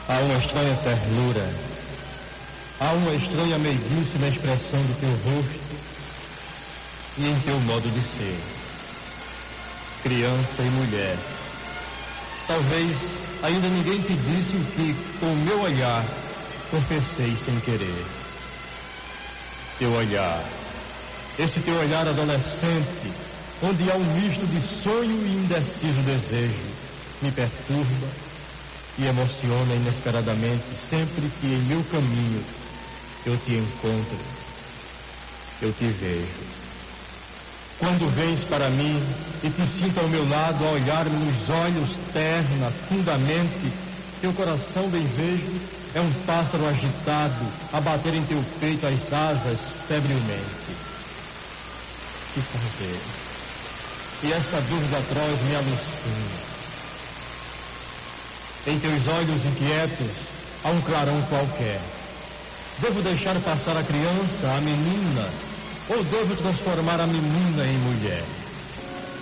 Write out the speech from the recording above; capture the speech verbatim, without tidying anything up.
Há uma estranha ternura, há uma estranha meiguice na expressão do teu rosto e em teu modo de ser. Criança e mulher, talvez ainda ninguém te disse o que, com o meu olhar, confessei sem querer. Teu olhar, esse teu olhar adolescente, onde há um misto de sonho e indeciso desejo, me perturba e emociona inesperadamente sempre que em meu caminho eu te encontro, eu te vejo. Quando vens para mim e te sinto ao meu lado a olhar-me nos olhos terna, fundamente, teu coração, bem vejo, é um pássaro agitado a bater em teu peito as asas febrilmente. Que fazer? E essa dúvida atroz me alucina. Em teus olhos inquietos há um clarão qualquer. Devo deixar passar a criança, a menina, ou devo transformar a menina em mulher?